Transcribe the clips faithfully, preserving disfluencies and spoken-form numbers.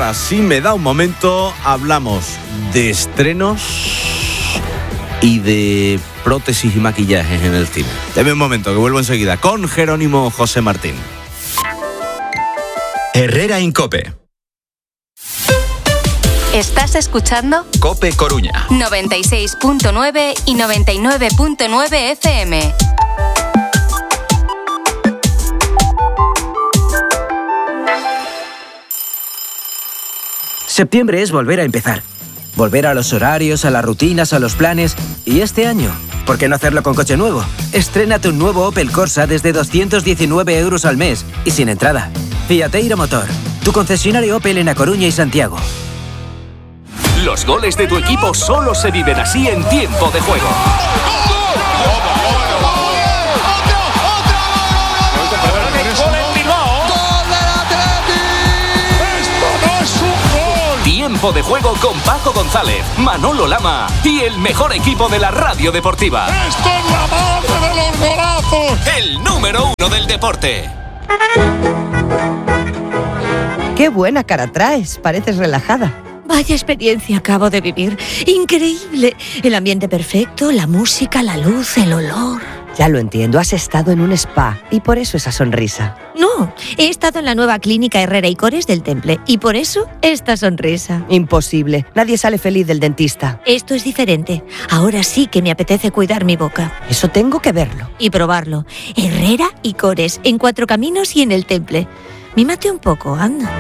ahora, si me da un momento, hablamos de estrenos y de prótesis y maquillajes en el cine. Dame un momento, que vuelvo enseguida con Jerónimo José Martín. Herrera Incope. ¿Estás escuchando? Cope Coruña. noventa y seis punto nueve y noventa y nueve punto nueve F M. Septiembre es volver a empezar. Volver a los horarios, a las rutinas, a los planes. Y este año, ¿por qué no hacerlo con coche nuevo? Estrénate un nuevo Opel Corsa desde doscientos diecinueve euros al mes y sin entrada. Fiateiro Motor, tu concesionario Opel en A Coruña y Santiago. Los goles de tu equipo solo se viven así en tiempo de juego. Tiempo de juego con Paco González, Manolo Lama y el mejor equipo de la radio deportiva. ¡Esto es la madre de los golazos! El número uno del deporte. ¡Qué buena cara traes! Pareces relajada. Vaya experiencia acabo de vivir. Increíble. El ambiente perfecto, la música, la luz, el olor. Ya lo entiendo, has estado en un spa y por eso esa sonrisa. No, he estado en la nueva clínica Herrera y Cores del Temple y por eso esta sonrisa. Imposible, nadie sale feliz del dentista. Esto es diferente. Ahora sí que me apetece cuidar mi boca. Eso tengo que verlo. Y probarlo. Herrera y Cores, en Cuatro Caminos y en el Temple. Mímate un poco, anda.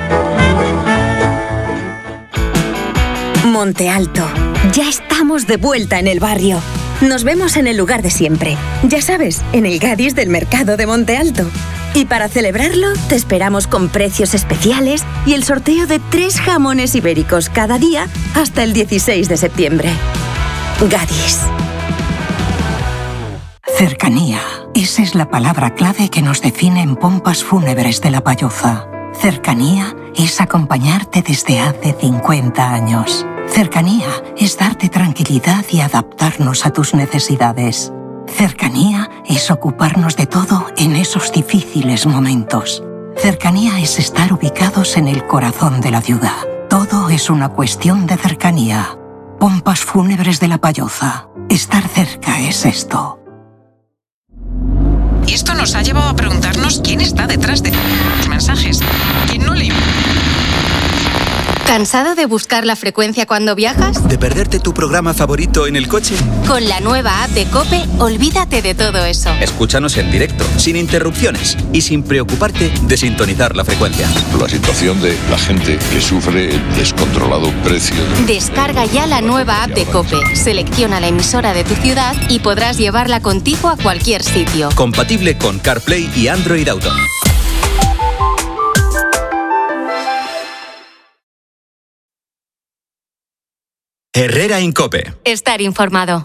Monte Alto. Ya estamos de vuelta en el barrio. Nos vemos en el lugar de siempre. Ya sabes, en el Gadis del Mercado de Monte Alto. Y para celebrarlo, te esperamos con precios especiales y el sorteo de tres jamones ibéricos cada día hasta el dieciséis de septiembre. Gadis. Cercanía. Esa es la palabra clave que nos define en Pompas Fúnebres de La Payoza. Cercanía es acompañarte desde hace cincuenta años. Cercanía es darte tranquilidad y adaptarnos a tus necesidades. Cercanía es ocuparnos de todo en esos difíciles momentos. Cercanía es estar ubicados en el corazón de la ciudad. Todo es una cuestión de cercanía. Pompas Fúnebres de La Payoza. Estar cerca es esto. Y esto nos ha llevado a preguntarnos quién está detrás de los mensajes. ¿Quién no lee? ¿Cansado de buscar la frecuencia cuando viajas? ¿De perderte tu programa favorito en el coche? Con la nueva app de COPE, olvídate de todo eso. Escúchanos en directo, sin interrupciones y sin preocuparte de sintonizar la frecuencia. La situación de la gente que sufre el descontrolado precio. Descarga ya la nueva app de COPE, selecciona la emisora de tu ciudad y podrás llevarla contigo a cualquier sitio. Compatible con CarPlay y Android Auto. Herrera Incope. Estar informado.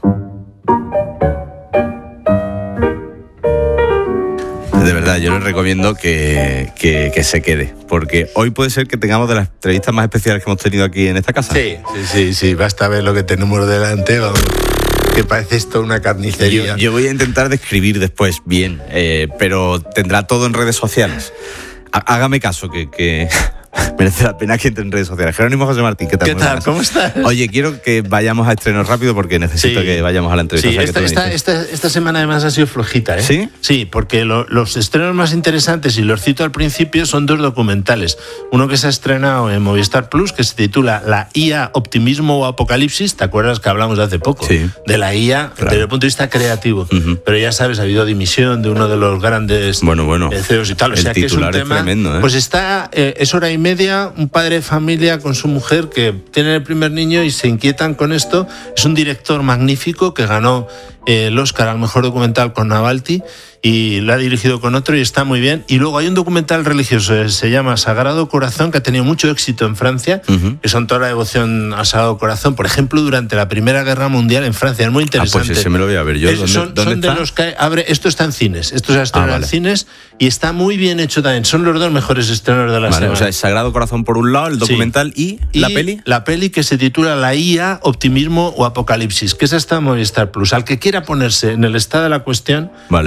De verdad, yo les recomiendo que, que, que se quede, porque hoy puede ser que tengamos de las entrevistas más especiales que hemos tenido aquí en esta casa. Sí, sí, sí, sí. Basta ver lo que tenemos delante, vamos, que parece esto una carnicería. Yo, yo voy a intentar describir después bien, eh, pero tendrá todo en redes sociales. Há, hágame caso, que... que... merece la pena que entre en redes sociales. Jerónimo José Martín, ¿qué tal? ¿Qué tal? ¿Cómo estás? Oye, quiero que vayamos a estrenos rápido porque necesito sí. que vayamos a la entrevista. Sí, o sea, esta, esta, esta, esta semana además ha sido flojita, ¿eh? ¿Sí? Sí, porque lo, los estrenos más interesantes, y los cito al principio, son dos documentales. Uno que se ha estrenado en Movistar Plus, que se titula La I A, Optimismo o Apocalipsis. ¿Te acuerdas que hablamos de hace poco? Sí. De la I A, claro, desde el punto de vista creativo. Uh-huh. Pero ya sabes, ha habido dimisión de uno de los grandes bueno, bueno, C E Os y tal. O sea, que es un tema... Es tremendo, ¿eh? Pues está, eh, es hora y media, un padre de familia con su mujer que tiene el primer niño y se inquietan con esto. Es un director magnífico que ganó eh, el Oscar al mejor documental con Navalny y lo ha dirigido con otro y está muy bien. Y luego hay un documental religioso, se llama Sagrado Corazón, que ha tenido mucho éxito en Francia, uh-huh. que son toda la devoción al Sagrado Corazón, por ejemplo, durante la Primera Guerra Mundial en Francia. Es muy interesante. Ah, pues ese me lo voy a ver yo. Es, ¿Dónde, son ¿dónde son está? De los que abre, esto está en cines, esto se ha estrenado ah, vale. en cines y está muy bien hecho también. Son los dos mejores estrenos de la vale, semana. O sea, es Sagrado Corazón por un lado, el documental sí. y, y la peli. La peli que se titula La I A, Optimismo o Apocalipsis, que esa está en Movistar Plus. Al que quiera ponerse en el estado de la cuestión, vale. porque efectivamente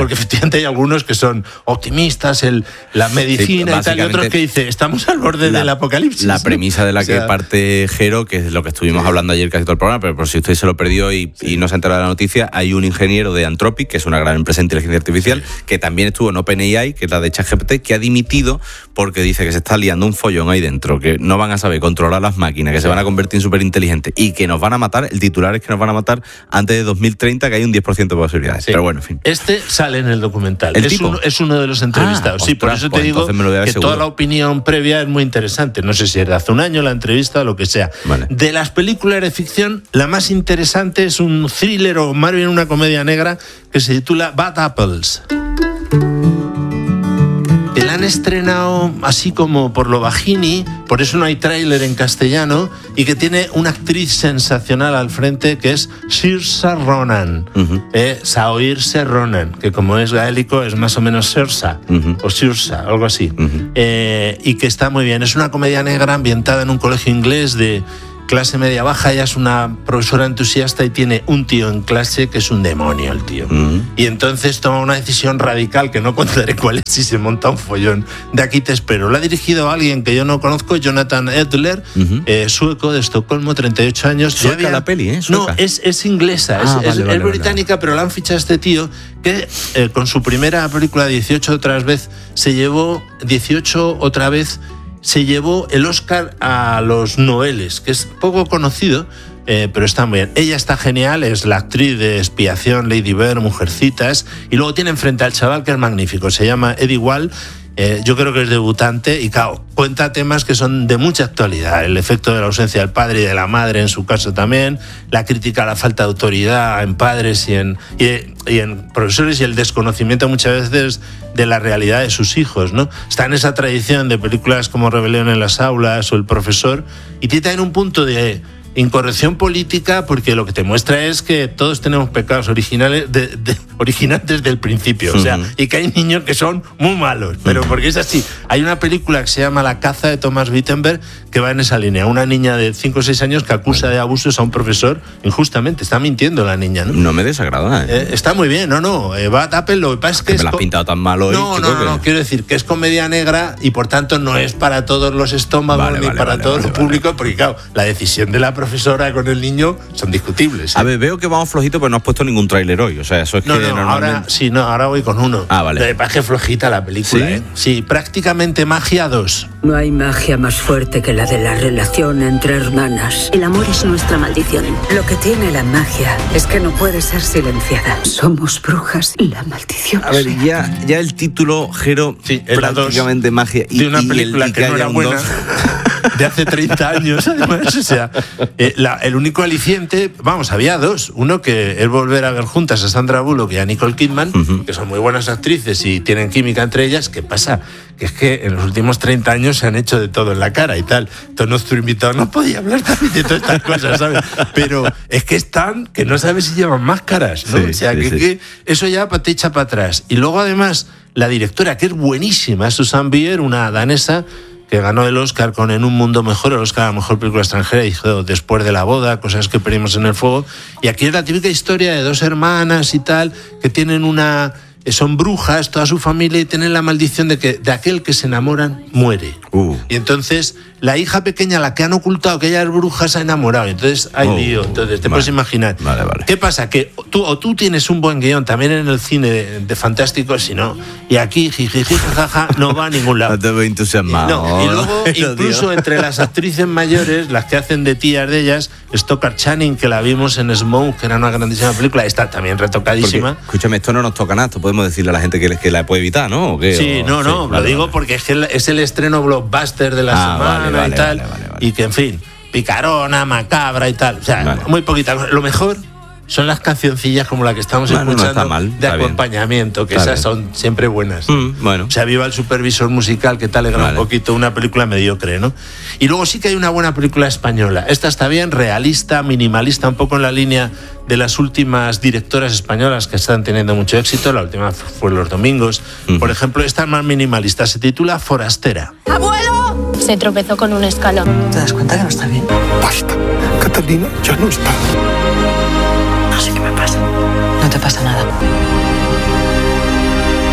efectivamente hay algunos que son optimistas, el, la medicina sí, y tal, y otros que dicen, estamos al borde la, del apocalipsis. La ¿no? premisa de la o sea, que parte Jero, que es lo que estuvimos sí. hablando ayer casi todo el programa, pero por si usted se lo perdió y, sí. y no se ha enterado de la noticia, hay un ingeniero de Anthropic, que es una gran empresa de inteligencia artificial, sí. que también estuvo en OpenAI, que es la de ChatGPT, que ha dimitido porque dice que se está liando un follón ahí dentro, que no van a saber controlar las máquinas, que sí. se van a convertir en súper inteligentes y que nos van a matar. El titular es que nos van a matar antes de dos mil treinta, que hay un diez por ciento de posibilidades. Sí. Pero bueno, en fin. Este sale en el documental. ¿El es, tipo? Un, es uno de los entrevistados. Ah, sí, ostras, por eso te pues digo que seguro. Toda la opinión previa es muy interesante. No sé si es de hace un año la entrevista o lo que sea. Vale. De las películas de ficción, la más interesante es un thriller o más bien una comedia negra que se titula Bad Apples. La han estrenado así como por lo bajini, por eso no hay tráiler en castellano, y que tiene una actriz sensacional al frente que es Saoirse Ronan, uh-huh. eh, Saoirse Ronan, que como es gaélico es más o menos Saoirse, uh-huh. o Saoirse, algo así, uh-huh. eh, y que está muy bien. Es una comedia negra ambientada en un colegio inglés de clase media baja. Ella es una profesora entusiasta y tiene un tío en clase que es un demonio, el tío. Mm. Y entonces toma una decisión radical que no contaré cuál es y se monta un follón. De aquí te espero. La ha dirigido a alguien que yo no conozco, Jonathan Edler, uh-huh. eh, sueco de Estocolmo, treinta y ocho años. Sueca había... la peli, ¿eh? Sueca. No, es, es inglesa, ah, es, vale, es, vale, es británica, vale. Pero la han fichado a este tío que eh, con su primera película dieciocho otra vez se llevó dieciocho otra vez se llevó el Oscar a Los Noeles, que es poco conocido, eh, pero está muy bien. Ella está genial, es la actriz de Expiación, Lady Bird, Mujercitas, y luego tienen frente al chaval que es magnífico, se llama Eddie Wall. Eh, yo creo que es debutante y claro, cuenta temas que son de mucha actualidad, el efecto de la ausencia del padre y de la madre en su caso también, la crítica a la falta de autoridad en padres y en, y, y en profesores y el desconocimiento muchas veces de la realidad de sus hijos, ¿no? Está en esa tradición de películas como Rebelión en las aulas o El profesor, y tiene también un punto de incorrección política, porque lo que te muestra es que todos tenemos pecados originales de, de, originales desde el principio, uh-huh. o sea, y que hay niños que son muy malos, pero uh-huh. porque es así. Hay una película que se llama La caza de Thomas Wittenberg que va en esa línea, una niña de cinco o seis años que acusa de abusos a un profesor injustamente, está mintiendo la niña, ¿no? No me desagrada, ¿eh? Eh, está muy bien, no, no, eh, Bad Apple, lo que pasa es que... que es me la has pintado tan mal hoy. No, no, no, que... no, quiero decir que es comedia negra y por tanto no es para todos los estómagos vale, ni vale, para vale, todos vale, los vale. públicos, porque claro, la decisión de la profesora con el niño son discutibles. ¿eh? A ver, veo que vamos flojitos, pero no has puesto ningún tráiler hoy. O sea, eso es no, que no, normalmente... ahora sí, no, ahora voy con uno. Ah, vale. Me parece flojita la película, ¿sí? ¿eh? Sí, prácticamente Magia dos. No hay magia más fuerte que la de la relación entre hermanas. El amor es nuestra maldición. Lo que tiene la magia es que no puede ser silenciada. Somos brujas y la maldición. A ver, ya, ya el título, Jero, sí, prácticamente dos, magia. Y, de una película y el, y que, que no era buena. De hace treinta años, además. O sea, eh, la, el único aliciente, vamos, había dos. Uno que es volver a ver juntas a Sandra Bullock y a Nicole Kidman, uh-huh. que son muy buenas actrices y tienen química entre ellas. ¿Qué pasa? Que es que en los últimos treinta años se han hecho de todo en la cara y tal. Entonces nuestro invitado no podía hablar también de todas estas cosas, ¿sabes? Pero es que están, que no sabes si llevan máscaras, ¿no? Sí, o sea, sí, que, sí. que eso ya te echa para atrás. Y luego además, la directora, que es buenísima, Susanne Bier, una danesa, que ganó el Oscar con En un mundo mejor, el Oscar a la mejor película extranjera, y dijo Después de la boda, Cosas que perdimos en el fuego. Y aquí es la típica historia de dos hermanas y tal, que tienen una... son brujas, toda su familia, y tienen la maldición de que de aquel que se enamoran muere. Uh. Y entonces la hija pequeña, la que han ocultado que ella es bruja, se ha enamorado. Entonces hay uh. lío. Entonces te vale. puedes imaginar. Vale, vale. ¿Qué pasa? Que tú o tú tienes un buen guión también en el cine de, de fantástico, si no. Y aquí, jiji, jaja, no va a ningún lado. No te voy entusiasmado. No. Y luego, incluso entre las actrices mayores, las que hacen de tías de ellas, Stockard Channing, que la vimos en Smoke, que era una grandísima película, está también retocadísima. Porque, escúchame, esto no nos toca nada, esto podemos decirle a la gente que, que la puede evitar, ¿no? ¿O qué? Sí, o, no, no, sí, lo vale, digo vale. porque es, el, es el estreno blockbuster de la ah, semana vale, vale, y tal, vale, vale, vale. Y que, en fin, picarona, macabra y tal, o sea, vale. muy poquita cosa. Lo mejor son las cancioncillas como la que estamos bueno, escuchando no mal, de acompañamiento, bien. que está esas bien. son siempre buenas. Mm, bueno. O sea, viva el supervisor musical, que te alegra vale. un poquito una película mediocre, ¿no? Y luego sí que hay una buena película española. Esta está bien, realista, minimalista, un poco en la línea de las últimas directoras españolas que están teniendo mucho éxito. La última fue Los Domingos. Uh-huh. Por ejemplo, esta es más minimalista, se titula Forastera. ¡Abuelo! Se tropezó con un escalón. ¿Te das cuenta que no está bien? Basta, Catalina ya no está. No sé qué me pasa. No te pasa nada.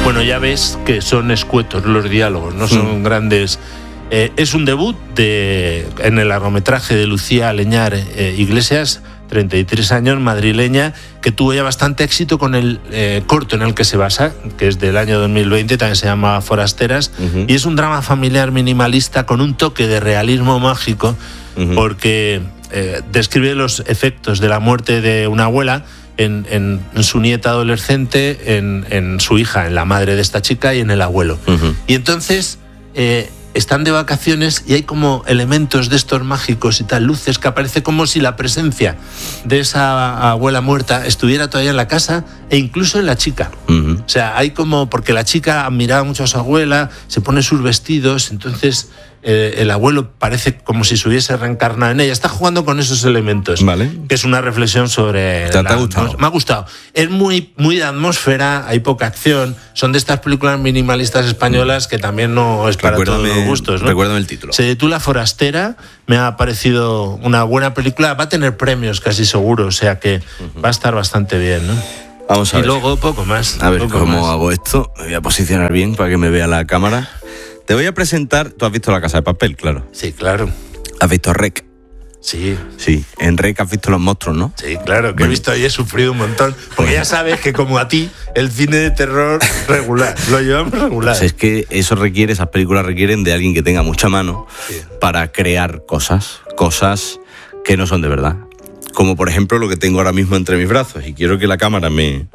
Bueno, ya ves que son escuetos los diálogos, no son mm. grandes. Eh, es un debut de, en el largometraje de Lucía Leñar eh, Iglesias, treinta y tres años, madrileña, que tuvo ya bastante éxito con el eh, corto en el que se basa, que es del año dos mil veinte, también se llama Forasteras, uh-huh. y es un drama familiar minimalista con un toque de realismo mágico, uh-huh. porque eh, describe los efectos de la muerte de una abuela en, en, en su nieta adolescente, en, en su hija, en la madre de esta chica y en el abuelo. Uh-huh. Y entonces... Eh, están de vacaciones y hay como elementos de estos mágicos y tal, luces, que aparece como si la presencia de esa abuela muerta estuviera todavía en la casa e incluso en la chica. Uh-huh. O sea, hay como, porque la chica admiraba mucho a su abuela, se pone sus vestidos, entonces eh, el abuelo parece como si se hubiese reencarnado en ella. Está jugando con esos elementos, vale. que es una reflexión sobre... ¿Te, la, ¿te ha gustado? No, me ha gustado. Es muy, muy de atmósfera, hay poca acción, son de estas películas minimalistas españolas que también no es para recuérdame, todos los gustos, ¿no? Recuérdame el título. Se titula Forastera, me ha parecido una buena película, va a tener premios casi seguro, o sea que uh-huh. va a estar bastante bien, ¿no? Vamos a y ver. Y luego poco más. A ver cómo más. hago esto. Me voy a posicionar bien para que me vea la cámara. Te voy a presentar... Tú has visto La Casa de Papel, claro. Sí, claro. ¿Has visto Rec? Sí. Sí, en Rec has visto los monstruos, ¿no? Sí, claro, que bueno. he visto y he sufrido un montón. Porque ya sabes que como a ti, el cine de terror regular, lo llevamos regular. Pues es que eso requiere, esas películas requieren de alguien que tenga mucha mano sí. para crear cosas, cosas que no son de verdad. Como por ejemplo lo que tengo ahora mismo entre mis brazos. Y quiero que la cámara me...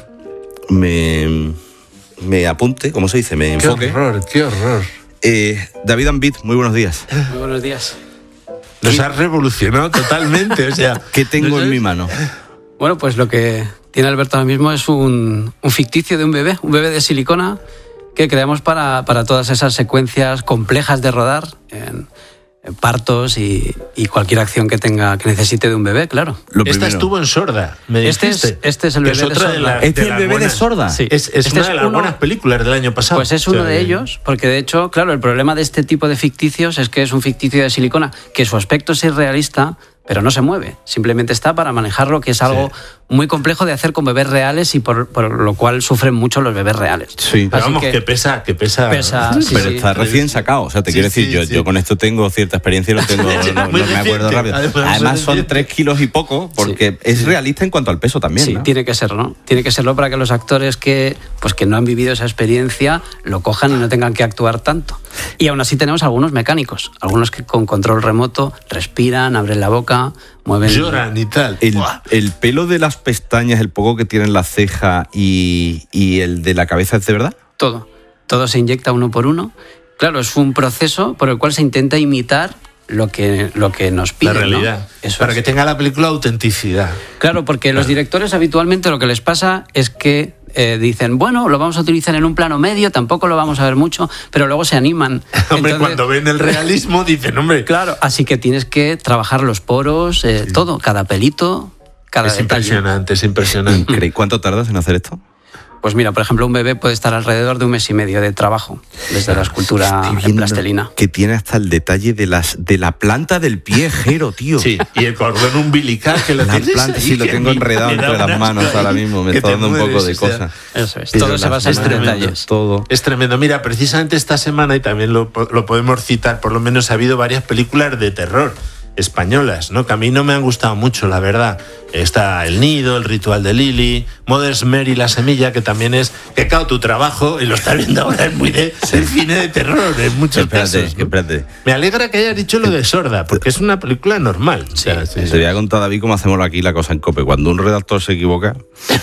me... me apunte, ¿cómo se dice? Me enfoque. Qué horror, qué horror. Eh, David Ambit, muy buenos días. Muy buenos días. Nos has revolucionado totalmente, o sea... ¿Qué tengo en mi mano? Bueno, pues lo que tiene Alberto ahora mismo es un, un ficticio de un bebé, un bebé de silicona que creamos para, para todas esas secuencias complejas de rodar en, en partos y, y cualquier acción que tenga que necesite de un bebé, claro. Lo Esta estuvo en Sorda, me este dijiste. Es, este es el bebé es otra de Sorda. De la, ¿Este es el bebé buenas, de Sorda? Sí. Es, es este una es de las uno, buenas películas del año pasado. Pues es uno o sea, de ellos, porque de hecho, claro, el problema de este tipo de ficticios es que es un ficticio de silicona, que su aspecto es irrealista, pero no se mueve. Simplemente está para manejarlo, que es algo sí. muy complejo de hacer con bebés reales y por, por lo cual sufren mucho los bebés reales. Sí, pero vamos, que, que pesa, que pesa. pesa ¿no? sí, pero sí. está recién sacado. O sea, te sí, quiero decir, sí, yo, sí. yo con esto tengo cierta experiencia y lo tengo, no, no me acuerdo rápido. Además, Además son tres kilos y poco, porque sí. es realista en cuanto al peso también. Sí, ¿no? tiene que serlo, ¿no? Tiene que serlo para que los actores que, pues, que no han vivido esa experiencia lo cojan y no tengan que actuar tanto. Y aún así tenemos algunos mecánicos, algunos que con control remoto respiran, abren la boca, mueven... Lloran y tal. El, el pelo de las pestañas, el poco que tienen la ceja y, y el de la cabeza, ¿es de verdad? Todo. Todo se inyecta uno por uno. Claro, es un proceso por el cual se intenta imitar lo que, lo que nos piden, la realidad, ¿no? Eso para es. que tenga la película autenticidad. Claro, porque claro. los directores habitualmente lo que les pasa es que eh, dicen, bueno, lo vamos a utilizar en un plano medio, tampoco lo vamos a ver mucho, pero luego se animan. Hombre, Entonces, cuando ven el realismo dicen, hombre... Claro, así que tienes que trabajar los poros, eh, sí. todo, cada pelito, cada Es detalle. impresionante, es impresionante. ¿Cuánto tardas en hacer esto? Pues mira, por ejemplo, un bebé puede estar alrededor de un mes y medio de trabajo desde la escultura en plastelina. Que tiene hasta el detalle de las de la planta del pie, Jero, tío. Sí, y el cordón umbilical que lo la tienes planta, ahí, sí, lo tengo enredado entre las manos ahí, ahora mismo. Me está dando un poco de cosas. Eso es, todo se basa en los detalles. Todo. Es tremendo. Mira, precisamente esta semana, y también lo, lo podemos citar, por lo menos ha habido varias películas de terror españolas, ¿no? Que a mí no me han gustado mucho, la verdad. Está El Nido, El Ritual de Lily, Mother's Mary, La Semilla, que también es, que claro, tu trabajo, y lo estás viendo ahora, es muy de, sí. de cine de terror, en muchos espérate, casos, ¿no? Espérate. Me alegra que hayas dicho lo de Sorda, porque es una película normal. Sí, o sea, sí, te voy a contar, David, cómo hacemos aquí la cosa en COPE. Cuando un redactor se equivoca...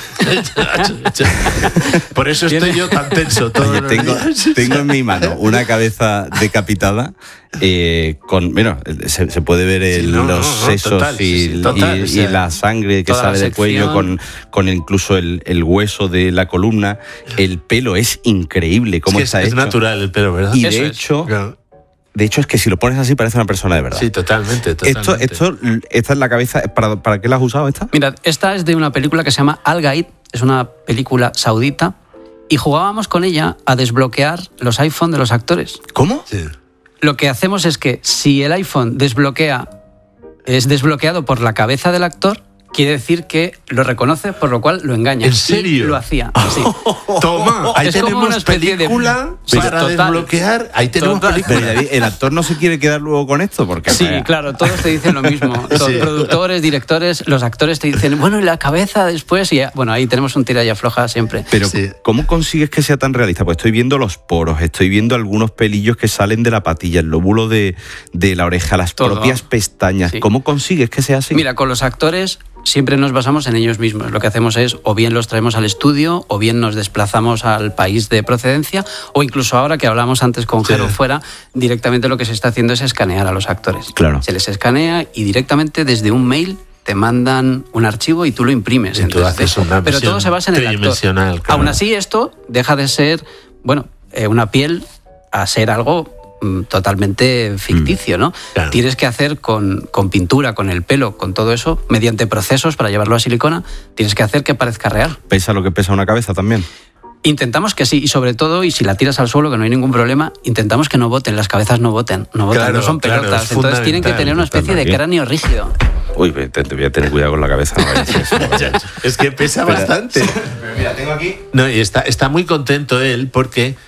Por eso estoy yo tan tenso todos Oye, los tengo, días. tengo en mi mano una cabeza decapitada eh, con, bueno, se, se puede ver el, sí, no, los no, no, sesos total, y, sí, sí, total, y, o sea, y la sangre que sale del cuello con, con incluso el, el hueso de la columna. El pelo es increíble cómo es está que es, hecho. Es natural el pelo, ¿verdad? Y Eso de es. hecho... Claro. De hecho, es que si lo pones así parece una persona de verdad. Sí, totalmente, totalmente. Esto, esto, esta es la cabeza. ¿Para, ¿Para qué la has usado esta? Mira, esta es de una película que se llama Al Gaid, es una película saudita, y jugábamos con ella a desbloquear los iPhone de los actores. ¿Cómo? Sí. Lo que hacemos es que si el iPhone desbloquea, es desbloqueado por la cabeza del actor, quiere decir que lo reconoce, por lo cual lo engaña. ¿En serio? Y lo hacía, sí. Toma, ahí Es como tenemos una especie de- película Sí, para total. desbloquear. Ahí tenemos Total. película. Pero, David, el actor no se quiere quedar luego con esto porque Sí, vaya, claro, todos te dicen lo mismo. Los Sí. productores, directores, los actores te dicen, bueno, y la cabeza después, y ya- bueno, ahí tenemos un tira y afloja siempre. Pero Sí. ¿cómo consigues que sea tan realista? Pues estoy viendo los poros, estoy viendo algunos pelillos que salen de la patilla, el lóbulo de, de la oreja, las Todo. propias pestañas. Sí. ¿Cómo consigues que sea así? Mira, con los actores siempre nos basamos en ellos mismos. Lo que hacemos es o bien los traemos al estudio, o bien nos desplazamos al país de procedencia, o incluso ahora que hablamos antes con Sí. Jero fuera, directamente lo que se está haciendo es escanear a los actores. Claro. Se les escanea y directamente desde un mail te mandan un archivo y tú lo imprimes. Y tú haces una pero todo visión se basa en el actor. tridimensional, claro. Aún así, esto deja de ser, bueno, eh, una piel a ser algo mm, totalmente ficticio, ¿no? Claro. Tienes que hacer con, con pintura, con el pelo, con todo eso, mediante procesos para llevarlo a silicona, tienes que hacer que parezca real. ¿Pesa lo que pesa una cabeza también? Intentamos que sí, y sobre todo, y si la tiras al suelo, que no hay ningún problema, intentamos que no boten, las cabezas no boten, no botan, Claro, no son claro, pelotas, es entonces tienen que fundamental, tener una especie de totalmente. cráneo rígido. Uy, te, te voy a tener cuidado con la cabeza. No vaya a ser eso, no vaya a ser. Es que pesa Pero- bastante. Pero mira, tengo aquí... No, y está, está muy contento él porque